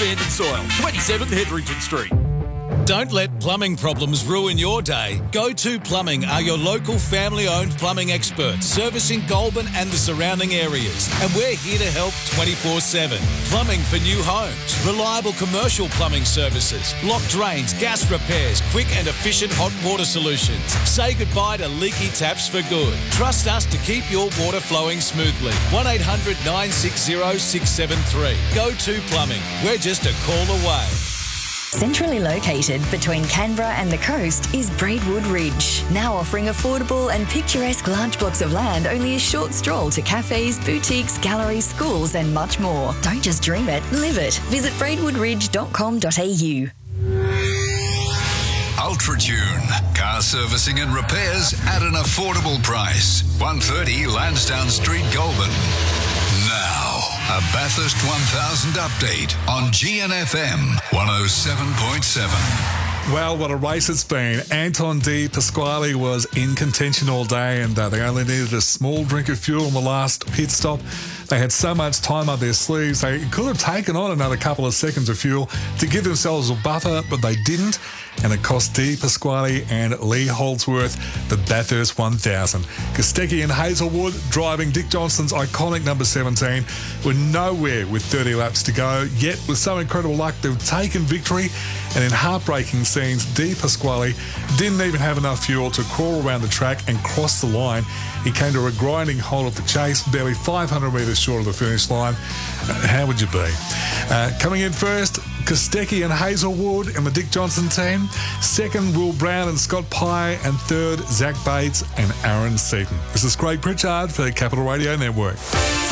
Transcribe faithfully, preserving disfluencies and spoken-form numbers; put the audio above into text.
Sand and Soil, twenty-seven Hetherington Street. Don't let plumbing problems ruin your day. Go To Plumbing are your local family-owned plumbing experts, servicing Goulburn and the surrounding areas. And we're here to help twenty-four seven. Plumbing for new homes, reliable commercial plumbing services, block drains, gas repairs, quick and efficient hot water solutions. Say goodbye to leaky taps for good. Trust us to keep your water flowing smoothly. one eight hundred nine six zero six seven three. Go To Plumbing. We're just a call away. Centrally located between Canberra and the coast is Braidwood Ridge, now offering affordable and picturesque large blocks of land only a short stroll to cafes, boutiques, galleries, schools and much more. Don't just dream it, live it. Visit braidwood ridge dot com dot a u. Ultratune, car servicing and repairs at an affordable price. one thirty Lansdowne Street, Goulburn. Now, a Bathurst one thousand update on G N F M one oh seven point seven. Well, what a race it's been. Anton De Pasquale was in contention all day and uh, they only needed a small drink of fuel in the last pit stop. They had so much time up their sleeves, they could have taken on another couple of seconds of fuel to give themselves a buffer, but they didn't. And it cost De Pasquale and Lee Holdsworth the Bathurst one thousand. Kostecki and Hazelwood, driving Dick Johnson's iconic number seventeen, were nowhere with thirty laps to go, yet with some incredible luck they've taken victory. And in heartbreaking scenes, De Pasquale didn't even have enough fuel to crawl around the track and cross the line. He came to a grinding halt of the chase, barely five hundred metres short of the finish line. Uh, how would you be? Uh, coming in first, Kostecki and Hazelwood and the Dick Johnson team. Second, Will Brown and Scott Pye. And third, Zach Bates and Aaron Seaton. This is Craig Pritchard for the Capital Radio Network.